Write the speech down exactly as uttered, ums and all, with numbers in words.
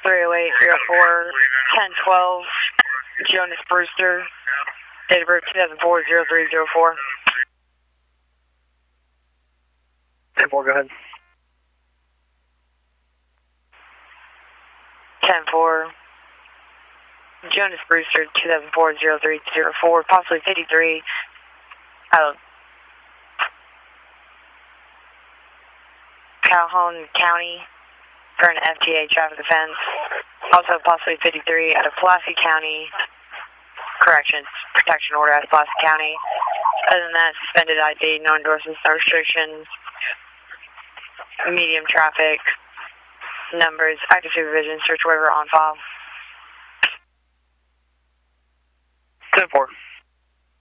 three oh eight, three oh four, ten twelve, Jonas Brewster, date of birth two thousand four, zero three zero four. ten four, go ahead. ten four, Jonas Brewster, two thousand four, zero three zero four, possibly fifty-three, out of Calhoun County for an F T A traffic offense. Also possibly fifty-three out of Pulaski County, corrections, protection order out of Pulaski County. Other than that, suspended I D, no endorsements, no restrictions, medium traffic, numbers, active supervision, search waiver on file. ten four.